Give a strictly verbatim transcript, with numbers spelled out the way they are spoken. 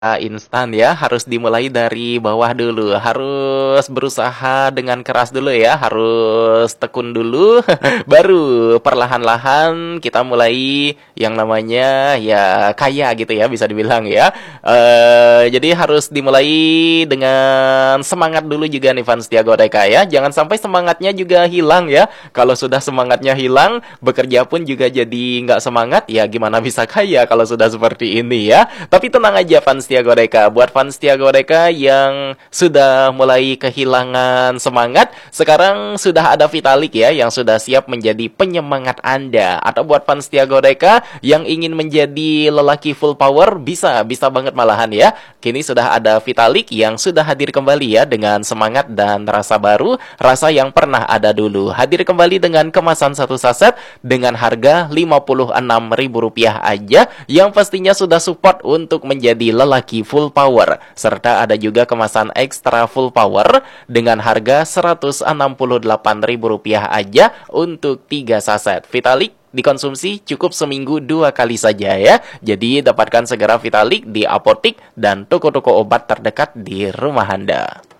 Ah, instan ya, harus dimulai dari bawah dulu, harus berusaha dengan keras dulu ya, harus tekun dulu, baru perlahan-lahan kita mulai yang namanya ya kaya gitu ya, bisa dibilang ya. Eh, jadi harus dimulai dengan semangat dulu juga nih fans Tiago Deka ya, jangan sampai semangatnya juga hilang ya. Kalau sudah semangatnya hilang, bekerja pun juga jadi nggak semangat, ya gimana bisa kaya kalau sudah seperti ini ya. Tapi tenang aja fans Tiago Deka. Buat fans Tiago Deka yang sudah mulai kehilangan semangat, sekarang sudah ada Vitalik ya yang sudah siap menjadi penyemangat Anda. Atau buat fans Tiago Deka yang ingin menjadi lelaki full power, bisa, bisa banget malahan ya. Kini sudah ada Vitalik yang sudah hadir kembali ya dengan semangat dan rasa baru, rasa yang pernah ada dulu. Hadir kembali dengan kemasan satu saset dengan harga lima puluh enam ribu rupiah aja, yang pastinya sudah support untuk menjadi lelaki full power. Serta ada juga kemasan ekstra full power dengan harga seratus enam puluh delapan ribu rupiah aja untuk tiga saset. Vitalik dikonsumsi cukup seminggu dua kali saja ya. Jadi dapatkan segera Vitalik di apotik dan toko-toko obat terdekat di rumah Anda.